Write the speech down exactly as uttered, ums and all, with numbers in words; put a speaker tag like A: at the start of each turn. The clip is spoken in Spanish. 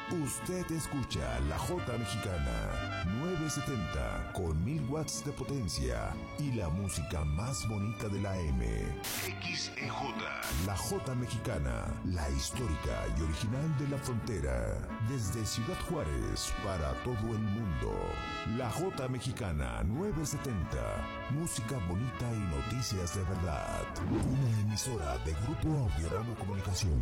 A: Usted escucha la Jota Mexicana nueve setenta con mil watts de potencia y la música más bonita de la M. X E J. La Jota Mexicana, la histórica y original de la frontera. Desde Ciudad Juárez para todo el mundo. La Jota Mexicana nueve setenta. Música bonita y noticias de verdad. Una emisora de Grupo Audiorama Comunicación.